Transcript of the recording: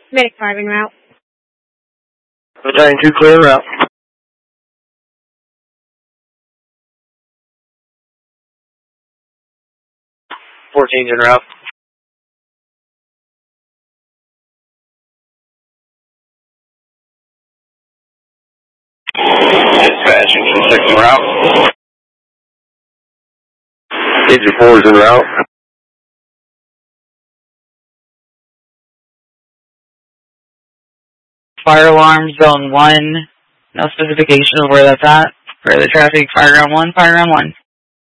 Medic 5 en route. Battalion 2 clear en route. '14's en route. Dispatch, 6 en route. Agent 4's en route. Fire alarm, zone 1. No specification of where that's at. For the traffic, fire ground 1, fire ground 1.